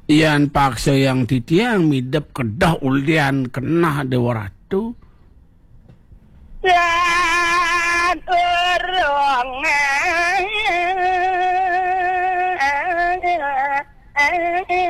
Iyan paksa yang titiang midap kedah uldian kena Dewa Ratu. Dan urung